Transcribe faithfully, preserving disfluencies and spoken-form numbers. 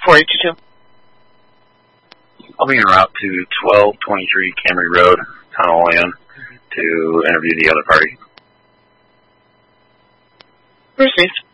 four eight two two. I'll be en route to twelve twenty-three Camry Road, Tunnel Land, to interview the other party. Received.